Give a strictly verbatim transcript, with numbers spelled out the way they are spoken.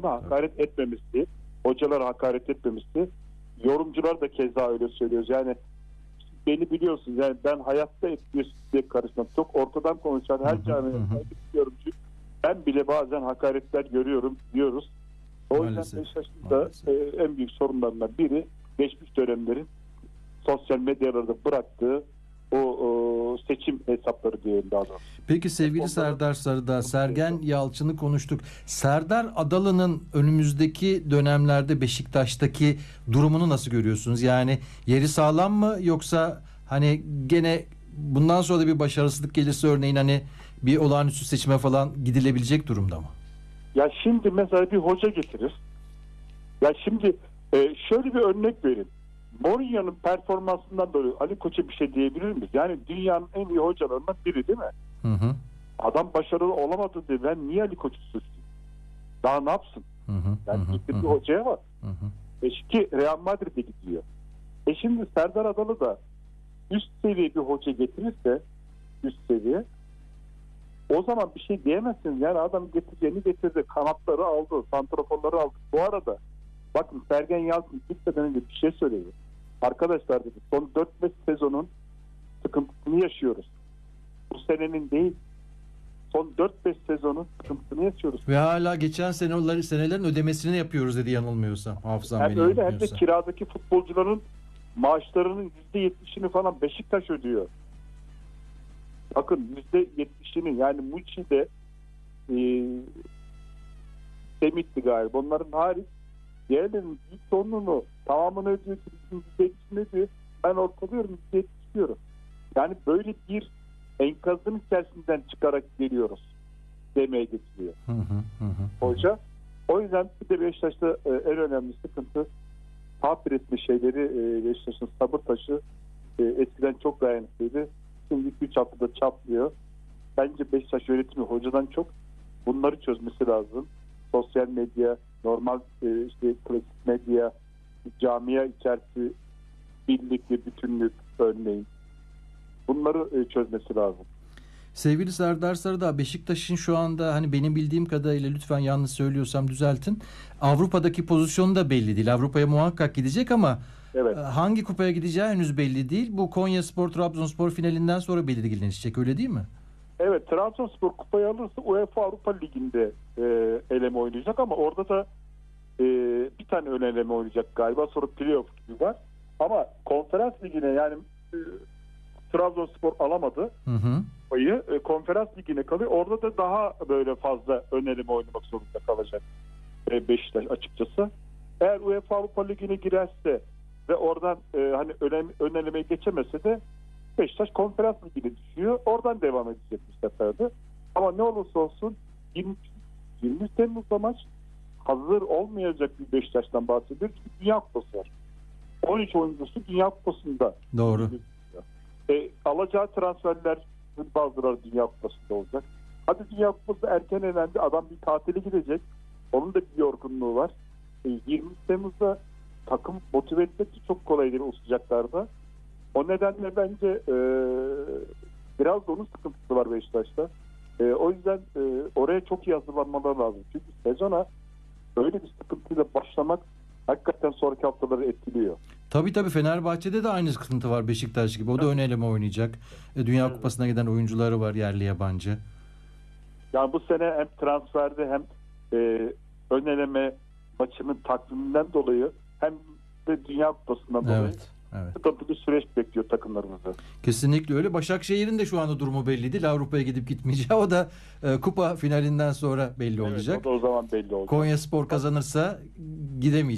oyuncularına hakaret etmemesi, hocalara hakaret etmemesi, yorumcular da keza öyle söylüyoruz. Yani beni biliyorsunuz, yani ben hayatta etmiyorsun diye karışmam. Çok ortadan konuşan her camiada yorumcu, ben bile bazen hakaretler görüyorum diyoruz. O yüzden Beşiktaş'ın da e, en büyük sorunlarından biri geçmiş dönemlerin sosyal medyalarda bıraktığı o, o seçim hesapları diyelim daha doğrusu. Peki sevgili Ondan Serdar Sarıdağ, Sergen Yalçın'ı konuştuk. Serdar Adalı'nın önümüzdeki dönemlerde Beşiktaş'taki durumunu nasıl görüyorsunuz? Yani yeri sağlam mı, yoksa hani gene bundan sonra da bir başarısızlık gelirse örneğin hani bir olağanüstü seçime falan gidilebilecek durumda mı? Ya şimdi mesela bir hoca getirir. Ya şimdi e, şöyle bir örnek vereyim. Mourinho'nun performansından dolayı Ali Koç'a bir şey diyebilir miyiz? Yani dünyanın en iyi hocalarından biri değil mi? Hı hı. Adam başarılı olamadı diye ben niye Ali Koç'u suçlayayım? Daha ne yapsın? Hı hı. Yani hı gitti hı. bir hocaya var. Hı hı. E ki Real Madrid'e gidiyor. E şimdi Serdar Adalı da üst seviye bir hoca getirirse, üst seviye, o zaman bir şey diyemezsiniz. Yani adam getireceğini getirdi. Kanatları aldı. Santraforları aldı. Bu arada bakın, Sergen Yalçın gitmeden önce bir şey söyledi. Arkadaşlar dedi, son dört beş sezonun sıkıntısını yaşıyoruz. Bu senenin değil, son dört beş sezonun sıkıntısını yaşıyoruz. Ve hala geçen seneler, senelerin ödemesini yapıyoruz dedi, yanılmıyorsam. Hafızam hem beni öyle hem de yanılmıyorsa. kiradaki futbolcuların maaşlarının yüzde yetmişini falan Beşiktaş ödüyor. Bakın yüzde yetmişini, yani Muçi'de e, Semit'ti galiba. Onların hariç diğerlerinin büyük sonunu tamamını ödüyor. yüzde yetmişini ödüyor. Ben ortalıyorum, yüzde yetmiş diyorum. Yani böyle bir enkazın içerisinden çıkarak geliyoruz demeye getiriyor Hı hı hı hı. hoca. O yüzden bir de Beşiktaş'ta e, en önemli sıkıntı tabir etme şeyleri. e, Beşiktaş'ın sabır taşı e, eskiden çok dayanıklıydı. Şimdi iki üç haftada çatlıyor. Bence Beşiktaş yönetimi hocadan çok bunları çözmesi lazım. Sosyal medya, normal e, işte klasik medya, camia içerisi birlik ve bütünlük örneğin. Bunları e, çözmesi lazım. Sevgili Serdar Sarıdağ, Beşiktaş'ın şu anda hani benim bildiğim kadarıyla, lütfen yanlış söylüyorsam düzeltin, Avrupa'daki pozisyonu da belli değil. Avrupa'ya muhakkak gidecek ama evet, hangi kupaya gideceği henüz belli değil. Bu Konyaspor Trabzonspor finalinden sonra belirlenecek, öyle değil mi? Evet, Trabzonspor kupayı alırsa UEFA Avrupa Ligi'nde e, eleme oynayacak ama orada da e, bir tane ön eleme oynayacak galiba. Sonra playoff gibi var. Ama Konferans Ligi'ne, yani e, Trabzonspor alamadı. Hı hı. kupayı. E, Konferans Ligi'ne kalıyor. Orada da daha böyle fazla ön eleme oynamak zorunda kalacak e, Beşiktaş açıkçası. Eğer UEFA Avrupa Ligi'ne girerse ve oradan e, hani ön, ön elemeye geçemese de Beşiktaş Konferans Ligi'ne düşüyor. Oradan devam edecek bu sefer de. Ama ne olursa olsun yirmi, yirmi Temmuz'da maç, hazır olmayacak bir Beşiktaş'tan bahsediyoruz. Çünkü Dünya Kupası var. on üç oyuncusu Dünya Kupası'nda. Doğru. E, alacağı transferler bazıları Dünya Kupası'nda olacak. Hadi Dünya Kupası erken elendi. Adam bir tatile gidecek. Onun da bir yorgunluğu var. E, yirmi Temmuz'da takım motive etmek çok kolay değil o sıcaklarda. O nedenle bence e, biraz da onun sıkıntısı var Beşiktaş'ta. E, o yüzden e, oraya çok iyi hazırlanmaları lazım. Çünkü sezona öyle bir sıkıntıyla başlamak hakikaten sonraki haftaları etkiliyor. Tabii tabii, Fenerbahçe'de de aynı sıkıntı var Beşiktaş gibi. O da ön eleme oynayacak. E, Dünya Evet. Kupası'na giden oyuncuları var, yerli yabancı. Yani bu sene hem transferde hem e, ön eleme maçının takviminden dolayı hem de Dünya Kupası'ndan dolayı Evet. Evet. sıkıntılı bir süreç bekliyor takımlarımızı. Kesinlikle öyle. Başakşehir'in de şu anda durumu belli değil. Avrupa'ya gidip gitmeyeceği. O da e, kupa finalinden sonra belli Evet, olacak. o da o zaman belli olacak. Konyaspor kazanırsa gidemeyecek.